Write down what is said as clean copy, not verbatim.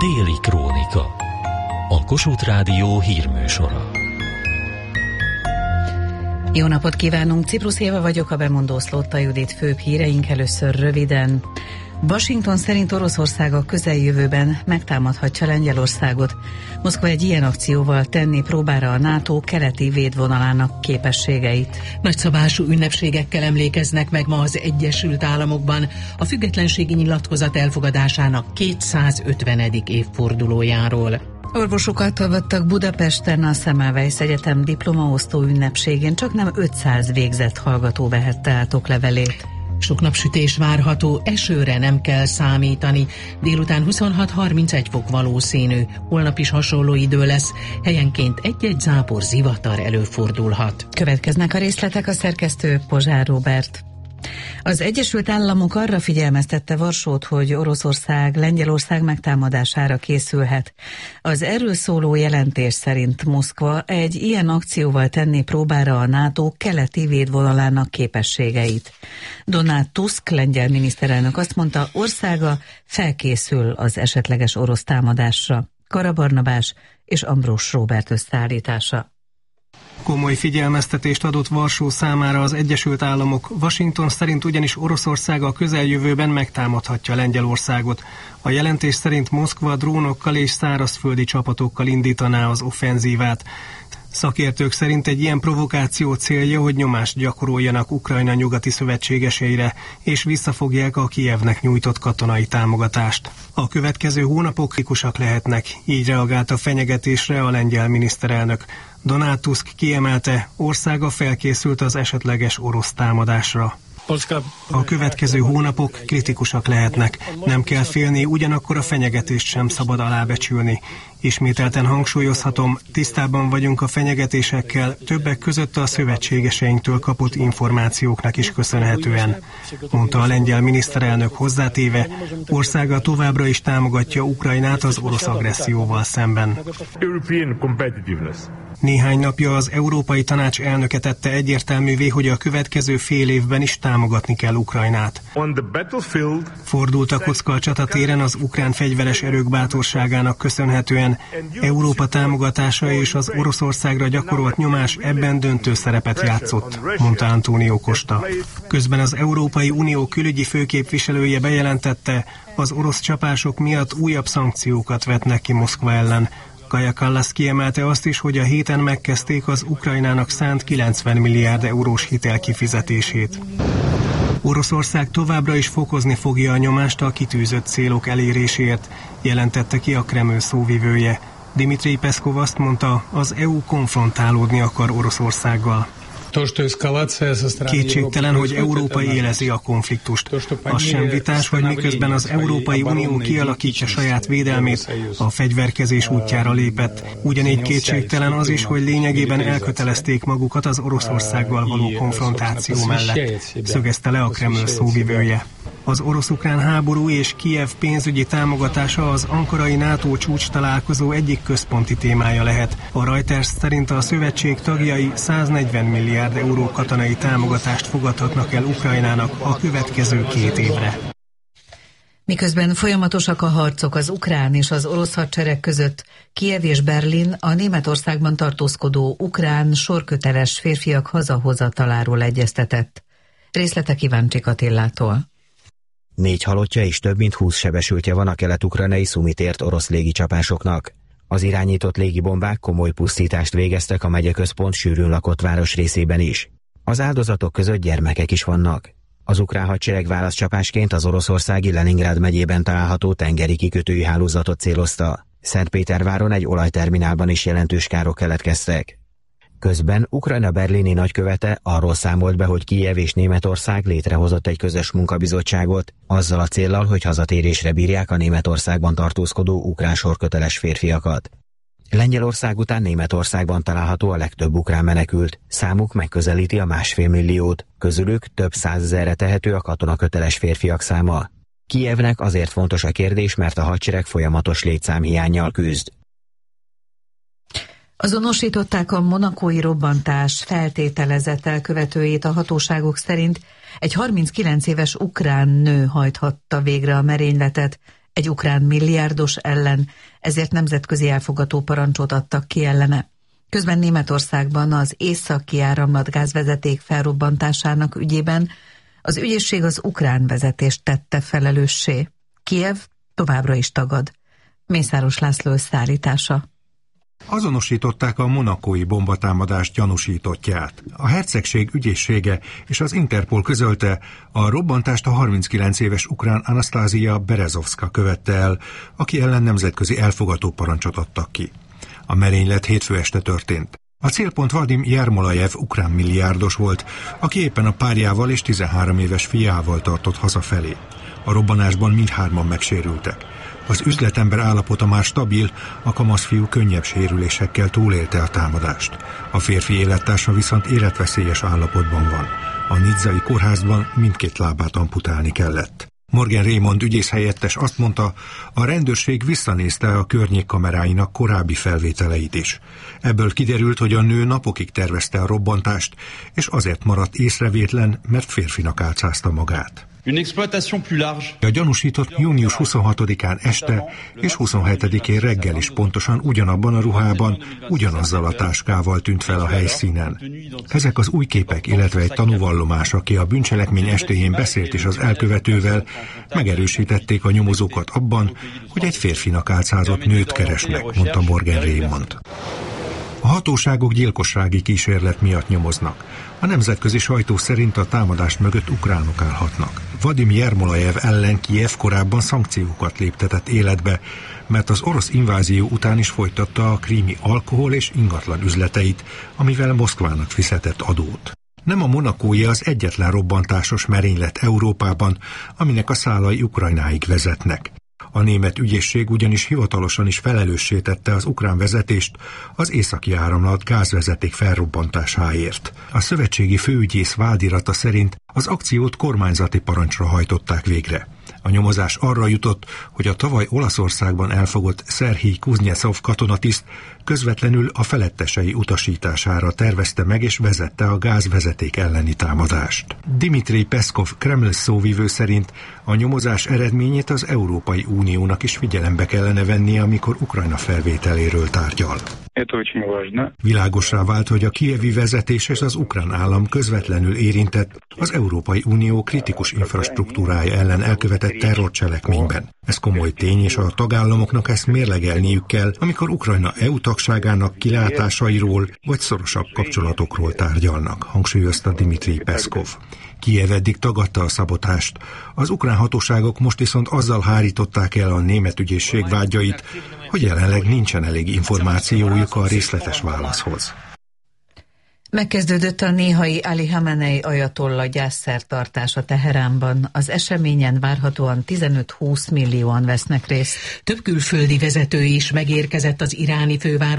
Déli Krónika. A Kossuth Rádió hírműsora. Jó napot kívánunk, Ciprus Éva vagyok, a bemondó Szlótta Judit. Főbb híreink először röviden. Washington szerint Oroszország a közeljövőben megtámadhatja Lengyelországot. Moszkva egy ilyen akcióval tenni próbára a NATO keleti védvonalának képességeit. Nagyszabású ünnepségekkel emlékeznek meg ma az Egyesült Államokban a függetlenségi nyilatkozat elfogadásának 250. évfordulójáról. Orvosokat avattak Budapesten a Semmelweis Egyetem diplomaosztó ünnepségén, csak nem 500 végzett hallgató vehette át oklevelét. Sok napsütés várható, esőre nem kell számítani. Délután 26-31 fok valószínű. Holnap is hasonló idő lesz. Helyenként egy-egy zápor, zivatar előfordulhat. Következnek a részletek, a szerkesztő Pozsár Róbert. Az Egyesült Államok arra figyelmeztette Varsót, hogy Oroszország Lengyelország megtámadására készülhet. Az erről szóló jelentés szerint Moszkva egy ilyen akcióval tenni próbára a NATO keleti védvonalának képességeit. Donald Tusk lengyel miniszterelnök azt mondta, országa felkészül az esetleges orosz támadásra. Kara Barnabás és Ambrós Róbert összeállítása. Komoly figyelmeztetést adott Varsó számára az Egyesült Államok. Washington szerint ugyanis Oroszország a közeljövőben megtámadhatja Lengyelországot. A jelentés szerint Moszkva drónokkal és szárazföldi csapatokkal indítaná az offenzívát. Szakértők szerint egy ilyen provokáció célja, hogy nyomást gyakoroljanak Ukrajna nyugati szövetségeseire, és visszafogják a Kijevnek nyújtott katonai támogatást. A következő hónapok kritikusak lehetnek, így reagált a fenyegetésre a lengyel miniszterelnök. Donald Tusk kiemelte, országa felkészült az esetleges orosz támadásra. A következő hónapok kritikusak lehetnek. Nem kell félni, ugyanakkor a fenyegetést sem szabad alábecsülni. Ismételten hangsúlyozhatom, tisztában vagyunk a fenyegetésekkel, többek között a szövetségeseinktől kapott információknak is köszönhetően, mondta a lengyel miniszterelnök hozzátéve, országa továbbra is támogatja Ukrajnát az orosz agresszióval szemben. Néhány napja az Európai Tanács elnöke tette egyértelművé, hogy a következő fél évben is támogatni kell Ukrajnát. Fordult a kocka a csatatéren az ukrán fegyveres erők bátorságának köszönhetően. Európa támogatása és az Oroszországra gyakorolt nyomás ebben döntő szerepet játszott, mondta Antonio Costa. Közben az Európai Unió külügyi főképviselője bejelentette, az orosz csapások miatt újabb szankciókat vetnek ki Moszkva ellen. Kaja Kallas kiemelte azt is, hogy a héten megkezdték az Ukrajnának szánt 90 milliárd eurós hitel kifizetését. Oroszország továbbra is fokozni fogja a nyomást a kitűzött célok eléréséért, jelentette ki a Kreml szóvivője. Dmitrij Peszkov azt mondta, az EU konfrontálódni akar Oroszországgal. Kétségtelen, hogy Európa élezi a konfliktust. Az sem vitás, hogy miközben az Európai Unió kialakítja saját védelmét, a fegyverkezés útjára lépett. Ugyanígy kétségtelen az is, hogy lényegében elkötelezték magukat az Oroszországgal való konfrontáció mellett, szögezte le a Kreml szóvivője. Az orosz-ukrán háború és Kijev pénzügyi támogatása az ankarai NATO csúcs találkozó egyik központi témája lehet. A Reuters szerint a szövetség tagjai 140 milliárd euró katonai támogatást fogadhatnak el Ukrajnának a következő 2 évre. Miközben folyamatosak a harcok az ukrán és az orosz hadsereg között, Kijev és Berlin a Németországban tartózkodó ukrán sorköteles férfiak hazahozataláról egyeztetett. Részletek Iváncsik Attillától. 4 halottja és több mint 20 sebesültje van a kelet-ukrajnai Szumitért orosz légicsapásoknak. Az irányított légibombák komoly pusztítást végeztek a megyeközpont sűrűn lakott városrészében is. Az áldozatok között gyermekek is vannak. Az ukrán hadsereg válaszcsapásként az oroszországi Leningrád megyében található tengeri kikötői hálózatot célozta. Szentpéterváron egy olajterminálban is jelentős károk keletkeztek. Közben Ukrajna berlini nagykövete arról számolt be, hogy Kijev és Németország létrehozott egy közös munkabizottságot, azzal a céllal, hogy hazatérésre bírják a Németországban tartózkodó ukrán sorköteles férfiakat. Lengyelország után Németországban található a legtöbb ukrán menekült, számuk megközelíti a 1,5 milliót, közülük több 100 000-re tehető a katonaköteles férfiak száma. Kijevnek azért fontos a kérdés, mert a hadsereg folyamatos létszámhiánnyal küzd. Azonosították a monacói robbantás feltételezett elkövetőjét a hatóságok szerint. Egy 39 éves ukrán nő hajthatta végre a merényletet, egy ukrán milliárdos ellen, ezért nemzetközi elfogató parancsot adtak ki ellene. Közben Németországban az északi áramlatgázvezeték felrobbantásának ügyében az ügyészség az ukrán vezetést tette felelőssé. Kijev továbbra is tagad. Mészáros László összeállítása. Azonosították a monakói bombatámadás gyanúsítottját. A hercegség ügyészsége és az Interpol közölte, a robbantást a 39 éves ukrán Anasztázia Berezovszka követte el, aki ellen nemzetközi elfogató parancsot adtak ki. A merénylet hétfő este történt. A célpont Vadim Jermolajev ukrán milliárdos volt, aki éppen a párjával és 13 éves fiával tartott hazafelé. A robbanásban mindhárman megsérültek. Az üzletember állapota már stabil, a kamaszfiú könnyebb sérülésekkel túlélte a támadást. A férfi élettársa viszont életveszélyes állapotban van. A nizzai kórházban mindkét lábát amputálni kellett. Morgan Raymond ügyészhelyettes azt mondta, a rendőrség visszanézte a környék kameráinak korábbi felvételeit is. Ebből kiderült, hogy a nő napokig tervezte a robbantást, és azért maradt észrevétlen, mert férfinak álcázta magát. A gyanúsított június 26-án este és 27-én reggel is pontosan ugyanabban a ruhában, ugyanazzal a táskával tűnt fel a helyszínen. Ezek az új képek, illetve egy tanúvallomás, aki a bűncselekmény estéjén beszélt is az elkövetővel, megerősítették a nyomozókat abban, hogy egy férfinak álcázott nőt keresnek, mondta Morgan Raymond. A hatóságok gyilkossági kísérlet miatt nyomoznak. A nemzetközi sajtó szerint a támadás mögött ukránok állhatnak. Vadim Jermolajev ellen Kijev korábban szankciókat léptetett életbe, mert az orosz invázió után is folytatta a krími alkohol és ingatlan üzleteit, amivel Moszkvának fizetett adót. Nem a monakói az egyetlen robbantásos merénylet Európában, aminek a szálai Ukrajnáig vezetnek. A német ügyészség ugyanis hivatalosan is felelőssé tette az ukrán vezetést az északi áramlat gázvezeték felrobbantásáért. A szövetségi főügyész vádirata szerint az akciót kormányzati parancsra hajtották végre. A nyomozás arra jutott, hogy a tavaly Olaszországban elfogott Szerhij Kuznyecov katonatiszt közvetlenül a felettesei utasítására tervezte meg és vezette a gázvezeték elleni támadást. Dmitry Peszkov Kreml szóvivő szerint a nyomozás eredményét az Európai Uniónak is figyelembe kellene vennie, amikor Ukrajna felvételéről tárgyal. Világossá vált, hogy a kijevi vezetés és az ukrán állam közvetlenül érintett az Európai Unió kritikus infrastruktúrája ellen elkövetett terrorcselekményben. Ez komoly tény, és a tagállamoknak ezt mérlegelniük kell, amikor Ukrajna EU tagságának kilátásairól vagy szorosabb kapcsolatokról tárgyalnak, hangsúlyozta Dmitry Peszkov. Kijev eddig tagadta a szabotást. Az ukrán hatóságok most viszont azzal hárították el a német ügyészség vágyait, hogy jelenleg nincsen elég információjuk a részletes válaszhoz. Megkezdődött a néhai Ali Khamenei ajatolla gyászszertartása Teheránban. Az eseményen várhatóan 15-20 millióan vesznek részt. Több külföldi vezető is megérkezett az iráni főváros